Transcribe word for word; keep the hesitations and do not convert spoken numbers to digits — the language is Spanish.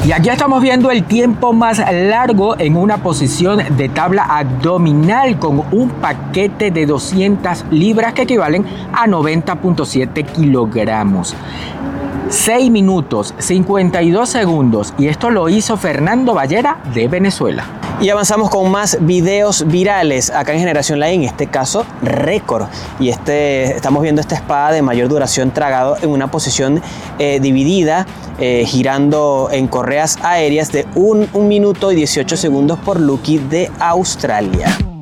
Y aquí estamos viendo el tiempo más largo en una posición de tabla abdominal con un paquete de doscientas libras que equivalen a noventa punto siete kilogramos. seis minutos, cincuenta y dos segundos, y esto lo hizo Fernando Ballera de Venezuela. Y avanzamos con más videos virales acá en Generación Live, en este caso récord. Y este, estamos viendo esta espada de mayor duración tragado en una posición eh, dividida, eh, girando en correas aéreas de un minuto y dieciocho segundos por Lucky de Australia.